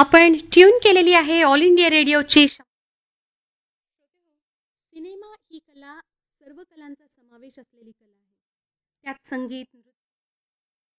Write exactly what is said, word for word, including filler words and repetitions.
आपण ट्यून केलेली आहे ऑल इंडिया रेडिओची श- सिनेमा ही कला सर्व कलांचा समावेश असलेली कला आहे. त्यात संगीत, नृत्य